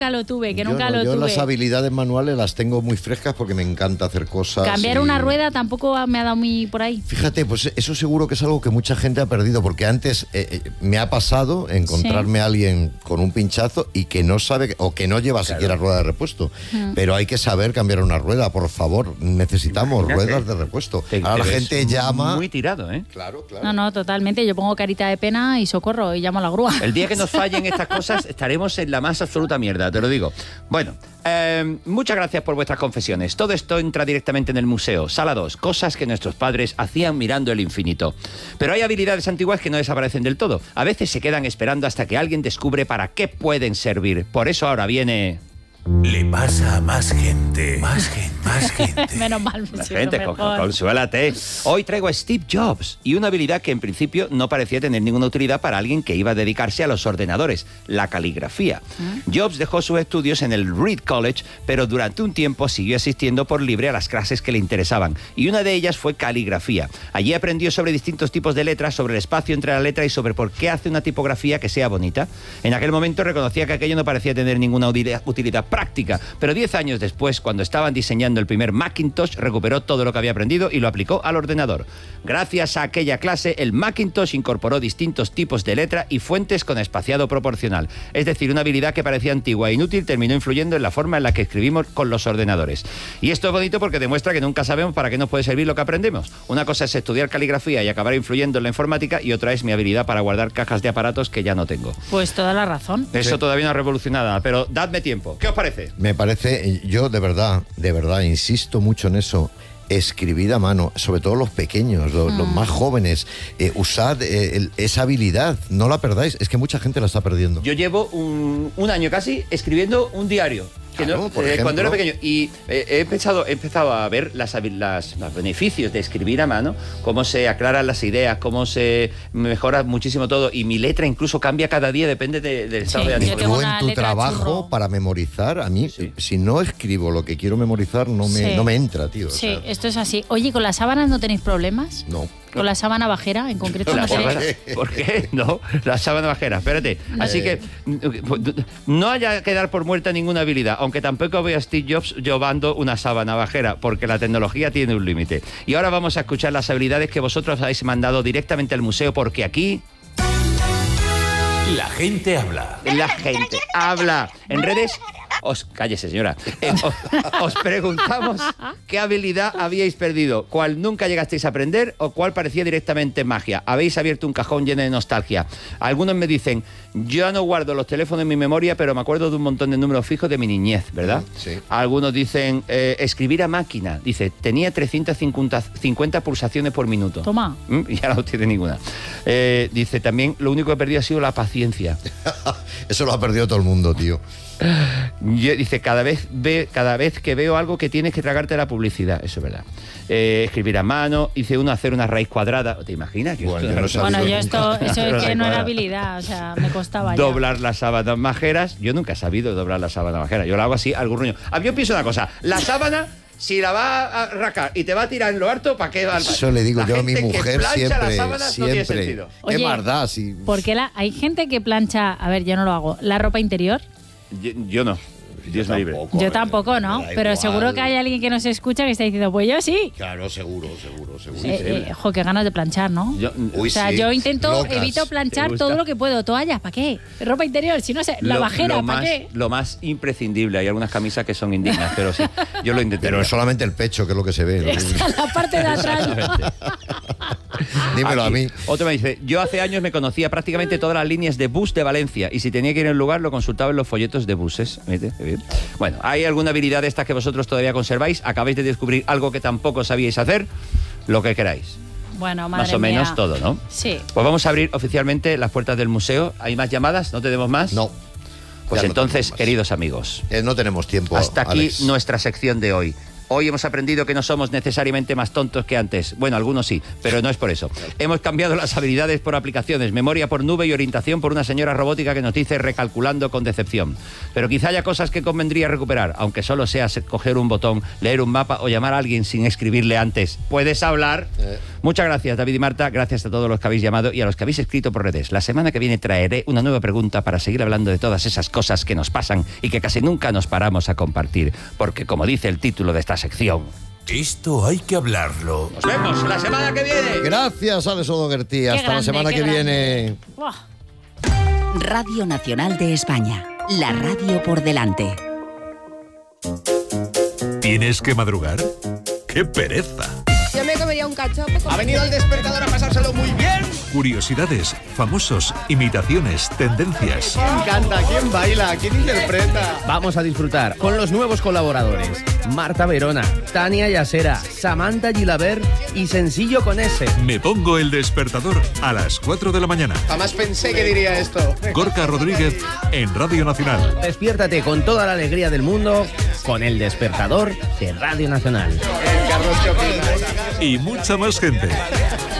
lo tuve, Yo las habilidades manuales las tengo muy frescas porque me encanta hacer cosas. Cambiar una rueda tampoco me ha dado muy por ahí. Fíjate, pues eso seguro que es algo que mucha gente ha perdido, porque antes me ha pasado encontrarme a alguien con un pinchazo y que no sabe o que no lleva siquiera rueda de repuesto. Pero hay que saber cambiar una rueda, por favor. Necesitamos ruedas de repuesto. Ahora la gente llama... Muy tirado, ¿eh? Claro, claro. No, totalmente. Yo pongo carita de pena y socorro y llamo a la grúa. El día que nos fallen estas cosas estaremos en la más absoluta mierda, te lo digo. Bueno, muchas gracias por vuestras confesiones. Todo esto entra directamente en el museo. Sala 2, cosas que nuestros padres hacían mirando el infinito. Pero hay habilidades antiguas que no desaparecen del todo. A veces se quedan esperando hasta que alguien descubre para qué pueden servir. Por eso ahora viene... Le pasa a más gente. Más gente. Menos mal. Más gente, consuélate. Hoy traigo a Steve Jobs y una habilidad que en principio no parecía tener ninguna utilidad para alguien que iba a dedicarse a los ordenadores, la caligrafía. Jobs dejó sus estudios en el Reed College, pero durante un tiempo siguió asistiendo por libre a las clases que le interesaban, y una de ellas fue caligrafía. Allí aprendió sobre distintos tipos de letras, sobre el espacio entre la letra y sobre por qué hace una tipografía que sea bonita. En aquel momento reconocía que aquello no parecía tener ninguna utilidad práctica, pero 10 años después, cuando estaban diseñando el primer Macintosh, recuperó todo lo que había aprendido y lo aplicó al ordenador. Gracias a aquella clase, el Macintosh incorporó distintos tipos de letra y fuentes con espaciado proporcional. Es decir, una habilidad que parecía antigua e inútil terminó influyendo en la forma en la que escribimos con los ordenadores. Y esto es bonito porque demuestra que nunca sabemos para qué nos puede servir lo que aprendemos. Una cosa es estudiar caligrafía y acabar influyendo en la informática, y otra es mi habilidad para guardar cajas de aparatos que ya no tengo. Pues toda la razón. Eso todavía no ha revolucionado nada, pero dadme tiempo. ¿Qué os parece? Me parece, yo de verdad, insisto mucho en eso. Escribir a mano, sobre todo los pequeños, los más jóvenes, usad esa habilidad, no la perdáis, es que mucha gente la está perdiendo. Yo llevo un año casi escribiendo un diario. Claro, Cuando era pequeño, y he empezado a ver los beneficios de escribir a mano, cómo se aclaran las ideas, cómo se mejora muchísimo todo, y mi letra incluso cambia cada día, depende del estado de ánimo. Tú en tu trabajo para memorizar, a mí, si no escribo lo que quiero memorizar, no me entra, tío. Sí, o sea, esto es así. Oye, ¿con las sábanas no tenéis problemas? No. ¿Con la sábana bajera, en concreto? No sé. ¿Por qué? No, la sábana bajera, espérate. Así que no haya que dar por muerta ninguna habilidad, aunque tampoco veo a Steve Jobs llevando una sábana bajera, porque la tecnología tiene un límite. Y ahora vamos a escuchar las habilidades que vosotros habéis mandado directamente al museo, porque aquí... La gente habla. La gente habla. En redes... Cállese, señora. Os preguntamos qué habilidad habíais perdido, cuál nunca llegasteis a aprender o cuál parecía directamente magia. Habéis abierto un cajón lleno de nostalgia. Algunos me dicen, yo no guardo los teléfonos en mi memoria, pero me acuerdo de un montón de números fijos de mi niñez, ¿verdad? Sí. Algunos dicen, escribir a máquina. Dice, tenía 350 pulsaciones por minuto. Toma. Y ahora no tiene ninguna. Dice, también lo único que he perdido ha sido la paciencia. Eso lo ha perdido todo el mundo, tío. Dice, cada vez que veo algo que tienes que tragarte la publicidad. Eso es verdad. Escribir a mano. Dice uno, hacer una raíz cuadrada. ¿Te imaginas? Bueno, eso es que no era habilidad. O sea, me costaba ya. Doblar las sábanas majeras. Yo nunca he sabido doblar la sábana majera. Yo lo hago así, algún ruño. Yo pienso una cosa. La sábana... Si la va a racar y te va a tirar en lo harto, ¿para qué va al baño? Eso le digo yo a mi mujer siempre. No tiene sentido. Oye, ¿qué más da? Porque hay gente que plancha, a ver, yo no lo hago, la ropa interior. Yo no. Dios me libre. Yo tampoco, ¿no? Pero seguro que hay alguien que nos escucha que está diciendo, pues yo sí. Claro, seguro. Qué ganas de planchar, ¿no? yo evito planchar todo lo que puedo. Toallas, ¿para qué? Ropa interior, si no sé, la bajera, ¿para qué? Lo más imprescindible. Hay algunas camisas que son indignas, pero sí, yo lo intenté. Pero es solamente el pecho, que es lo que se ve, ¿no? La parte de atrás. Dímelo a mí. Otro me dice, yo hace años me conocía prácticamente todas las líneas de bus de Valencia, y si tenía que ir a un lugar lo consultaba en los folletos de buses. Bueno, ¿hay alguna habilidad de estas que vosotros todavía conserváis? ¿Acabáis de descubrir algo que tampoco sabíais hacer? Lo que queráis. Bueno, madre más o menos mía. Todo, ¿no? Sí. Pues vamos a abrir oficialmente las puertas del museo. ¿Hay más llamadas? ¿No tenemos más? No. Pues ya entonces, no queridos amigos, no tenemos tiempo. hasta aquí Alex. nuestra sección de hoy. Hoy hemos aprendido que no somos necesariamente más tontos que antes. Bueno, algunos sí, pero no es por eso. Hemos cambiado las habilidades por aplicaciones, memoria por nube y orientación por una señora robótica que nos dice recalculando con decepción. Pero quizá haya cosas que convendría recuperar, aunque solo sea coger un botón, leer un mapa o llamar a alguien sin escribirle antes. ¿Puedes hablar? Muchas gracias, David y Marta. Gracias a todos los que habéis llamado y a los que habéis escrito por redes. La semana que viene traeré una nueva pregunta para seguir hablando de todas esas cosas que nos pasan y que casi nunca nos paramos a compartir. Porque, como dice el título de esta sección, esto hay que hablarlo. Nos vemos la semana que viene. Gracias, Alex O'Doherty. Hasta la semana que viene. Radio Nacional de España. La radio por delante. ¿Tienes que madrugar? ¡Qué pereza! Yo me comería un cachopo. Ha venido el despertador a pasárselo muy bien. Curiosidades, famosos, imitaciones, tendencias. ¿Quién canta? ¿Quién baila? ¿Quién interpreta? Vamos a disfrutar con los nuevos colaboradores. Marta Verona, Tania Yasera, Samantha Gilabert y Sencillo con S. Me pongo el despertador a las 4 de la mañana. Jamás pensé que diría esto. Gorka Rodríguez en Radio Nacional. Despiértate con toda la alegría del mundo con el despertador de Radio Nacional. Y mucha más gente.